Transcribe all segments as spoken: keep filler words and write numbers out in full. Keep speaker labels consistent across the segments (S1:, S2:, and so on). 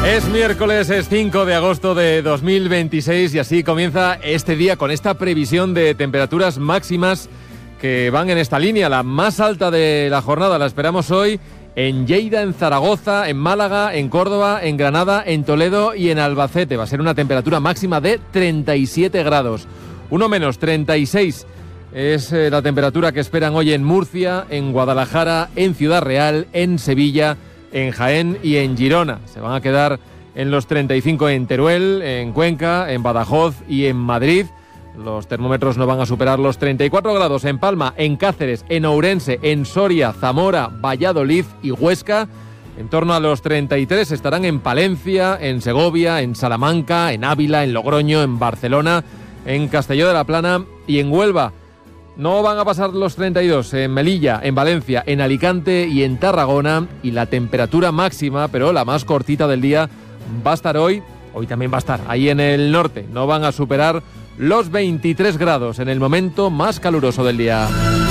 S1: Es miércoles, es cinco de agosto de dos mil veintiséis y así comienza este día con esta previsión de temperaturas máximas que van en esta línea. La más alta de la jornada la esperamos hoy en Lleida, en Zaragoza, en Málaga, en Córdoba, en Granada, en Toledo y en Albacete. Va a ser una temperatura máxima de treinta y siete grados. Uno menos, treinta y seis. Es eh, la temperatura que esperan hoy en Murcia, en Guadalajara, en Ciudad Real, en Sevilla, en Jaén y en Girona. Se van a quedar en los treinta y cinco en Teruel, en Cuenca, en Badajoz y en Madrid. Los termómetros no van a superar los treinta y cuatro grados en Palma, en Cáceres, en Ourense, en Soria, Zamora, Valladolid y Huesca. En torno a los treinta y tres estarán en Palencia, en Segovia, en Salamanca, en Ávila, en Logroño, en Barcelona, en Castelló de la Plana y en Huelva. No van a pasar los treinta y dos en Melilla, en Valencia, en Alicante y en Tarragona. Y la temperatura máxima, pero la más cortita del día, va a estar hoy, hoy también va a estar ahí en el norte. No van a superar los veintitrés grados en el momento más caluroso del día.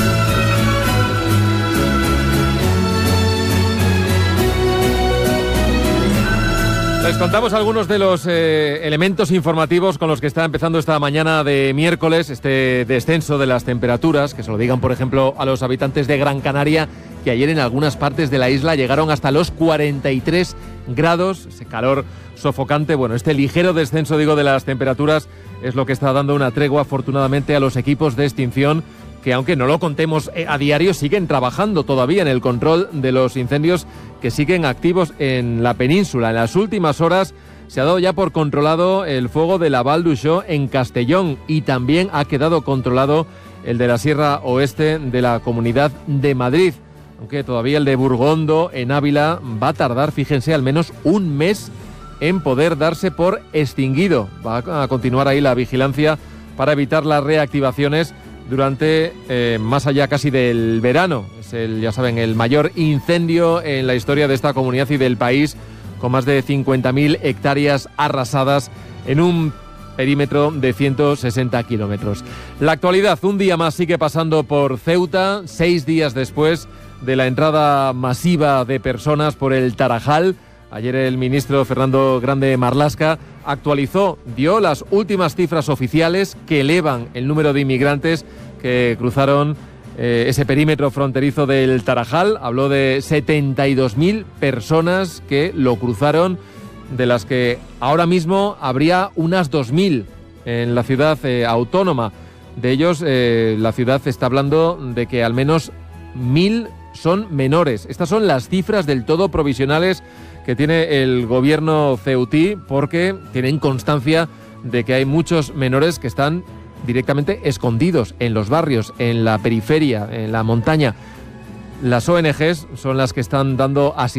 S1: Les contamos algunos de los eh, elementos informativos con los que está empezando esta mañana de miércoles, este descenso de las temperaturas, que se lo digan, por ejemplo, a los habitantes de Gran Canaria, que ayer en algunas partes de la isla llegaron hasta los cuarenta y tres grados, ese calor sofocante. Bueno, este ligero descenso, digo, de las temperaturas es lo que está dando una tregua, afortunadamente, a los equipos de extinción, que aunque no lo contemos a diario, siguen trabajando todavía en el control de los incendios que siguen activos en la península. En las últimas horas se ha dado ya por controlado el fuego de la Val d'Uixó en Castellón y también ha quedado controlado el de la Sierra Oeste de la Comunidad de Madrid. Aunque todavía el de Burgondo en Ávila va a tardar, fíjense, al menos un mes en poder darse por extinguido. Va a continuar ahí la vigilancia para evitar las reactivaciones durante eh, más allá casi del verano. Es el, ya saben, el mayor incendio en la historia de esta comunidad y del país, con más de cincuenta mil hectáreas arrasadas en un perímetro de ciento sesenta kilómetros. La actualidad, un día más, sigue pasando por Ceuta, seis días después de la entrada masiva de personas por el Tarajal. Ayer el ministro Fernando Grande Marlaska actualizó, dio las últimas cifras oficiales que elevan el número de inmigrantes que cruzaron eh, ese perímetro fronterizo del Tarajal. Habló de setenta y dos mil personas que lo cruzaron, de las que ahora mismo habría unas dos mil en la ciudad eh, autónoma. De ellos, eh, la ciudad está hablando de que al menos mil son menores. Estas son las cifras del todo provisionales que tiene el gobierno ceutí, porque tienen constancia de que hay muchos menores que están directamente escondidos en los barrios, en la periferia, en la montaña. Las O N Ges son las que están dando asistencia